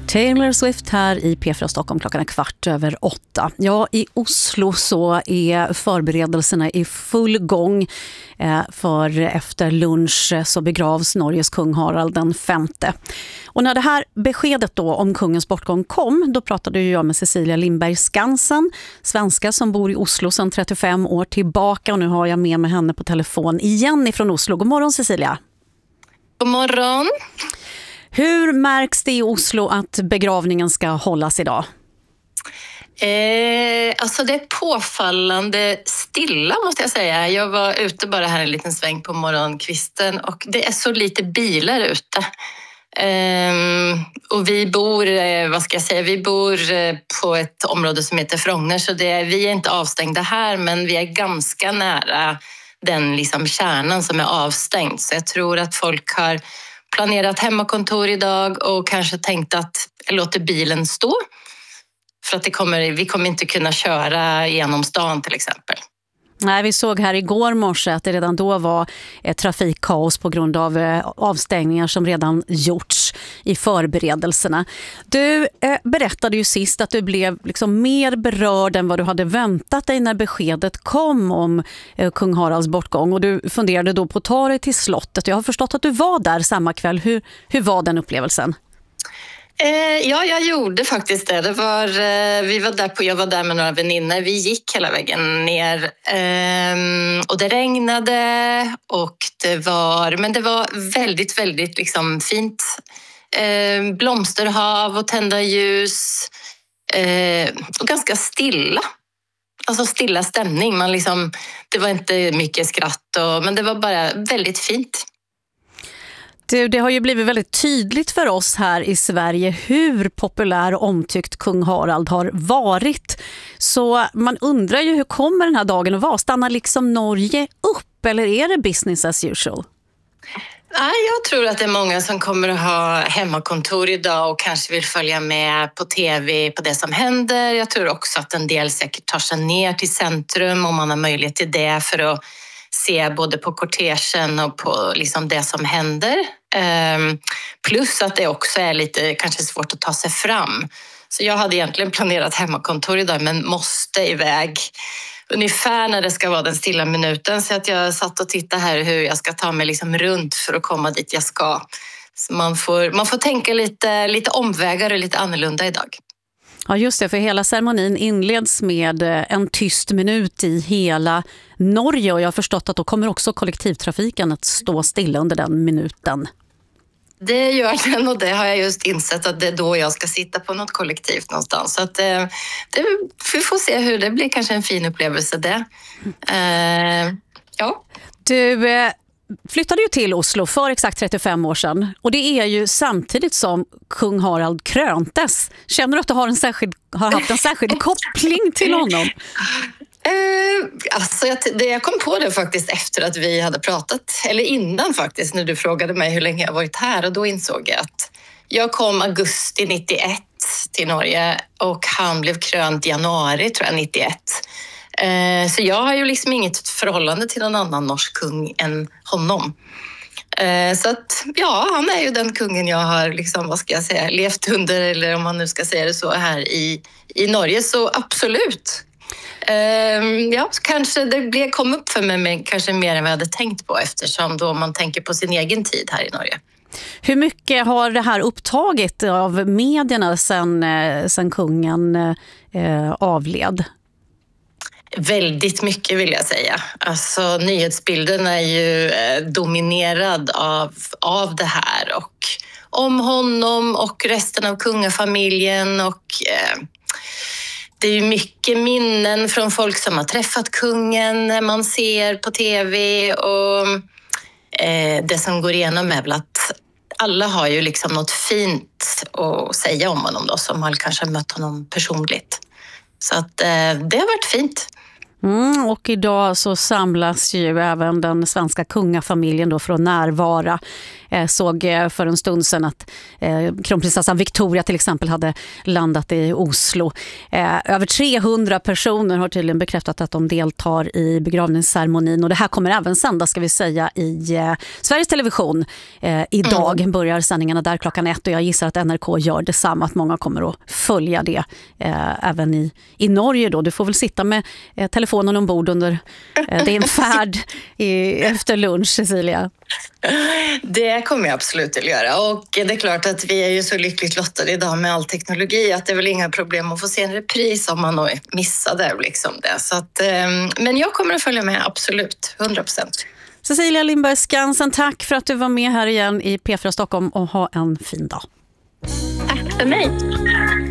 Taylor Swift här i P4 Stockholm 7:15. Ja, i Oslo så är förberedelserna i full gång för efter lunch så begravs Norges kung Harald den 5:e. Och när det här beskedet då om kungens bortgång kom, då pratade jag med Cecilia Lindberg Skansen, svenska som bor i Oslo sedan 35 år tillbaka, och nu har jag med mig henne på telefon igen ifrån Oslo. God morgon Cecilia. God morgon. Hur märks det i Oslo att begravningen ska hållas idag? Alltså det är påfallande stilla måste jag säga. Jag var ute bara här en liten sväng på morgonkvisten och det är så lite bilar ute. Och vi bor, vi bor på ett område som heter Frogner, så vi är inte avstängda här, men vi är ganska nära den liksom kärnan som är avstängd. Så jag tror att folk har planerat hemmakontor idag och kanske tänkt att jag låter bilen stå. För att vi kommer inte kunna köra genom stan till exempel. Nej, vi såg här igår morse att det redan då var ett trafikkaos på grund av avstängningar som redan gjorts i förberedelserna. Du berättade ju sist att du blev liksom mer berörd än vad du hade väntat dig när beskedet kom om kung Haralds bortgång, och du funderade då på att ta dig till slottet. Jag har förstått att du var där samma kväll. Hur var den upplevelsen? Ja, jag gjorde faktiskt det. Jag var där med några vänner. Vi gick hela vägen ner och det regnade och men det var väldigt, väldigt liksom fint. Blomsterhav och tända ljus och ganska stilla. Alltså stilla stämning. Det var inte mycket skratt men det var bara väldigt fint. Det har ju blivit väldigt tydligt för oss här i Sverige hur populär och omtyckt kung Harald har varit. Så man undrar ju, hur kommer den här dagen att vara? Stannar liksom Norge upp eller är det business as usual? Jag tror att det är många som kommer att ha hemmakontor idag och kanske vill följa med på tv på det som händer. Jag tror också att en del säkert tar sig ner till centrum om man har möjlighet till det, för att se både på kortegen och på liksom det som händer. Plus att det också är lite kanske svårt att ta sig fram. Så jag hade egentligen planerat hemmakontor idag men måste iväg ungefär när det ska vara den stilla minuten. Så att jag satt och tittade här hur jag ska ta mig liksom runt för att komma dit jag ska. Så man får tänka lite omvägar och lite annorlunda idag. Ja just det, för hela ceremonin inleds med en tyst minut i hela Norge, och jag har förstått att då kommer också kollektivtrafiken att stå stilla under den minuten. Det gör den, och det har jag just insett att det är då jag ska sitta på något kollektivt någonstans. Så att vi får se hur det blir, kanske en fin upplevelse det. Ja. Du flyttade ju till Oslo för exakt 35 år sedan, och det är ju samtidigt som kung Harald kröntes. Känner du att du har haft en särskild koppling till honom? Jag kom på det faktiskt efter att vi hade pratat, eller innan faktiskt, när du frågade mig hur länge jag varit här, och då insåg jag att jag kom augusti 91 till Norge och han blev krönt januari tror jag 91. Så jag har ju liksom inget förhållande till någon annan norsk kung än honom. Så att ja, han är ju den kungen jag har liksom, levt under, eller om man nu ska säga det så, här i Norge, så absolut. Kanske det kom upp för mig, men kanske mer än vad jag hade tänkt på, eftersom då man tänker på sin egen tid här i Norge. Hur mycket har det här upptagit av medierna sen kungen avled? Väldigt mycket vill jag säga. Alltså nyhetsbilden är ju dominerad av det här, och om honom och resten av kungafamiljen, och det är ju mycket minnen från folk som har träffat kungen när man ser på tv, och det som går igenom är väl att alla har ju liksom något fint att säga om honom då, som har kanske mött honom personligt. Så att det har varit fint. Och idag så samlas ju även den svenska kungafamiljen då för att närvara. Såg för en stund sedan att kronprinsessan Victoria till exempel hade landat i Oslo. Över 300 personer har tydligen bekräftat att de deltar i begravningsceremonin, och det här kommer även sändas, ska vi säga, i Sveriges Television. Idag börjar sändningarna där 1:00 och jag gissar att NRK gör detsamma, att många kommer att följa det även i Norge då. Du får väl sitta med telefonen ombord under din färd efter lunch, Cecilia. Det kommer jag absolut att göra, och det är klart att vi är ju så lyckligt lottade idag med all teknologi att det är väl inga problem att få se en repris om man missade liksom det. Så att, men jag kommer att följa med, absolut, 100%. Cecilia Lindberg Skansen, tack för att du var med här igen i P4 Stockholm, och ha en fin dag. Tack för mig.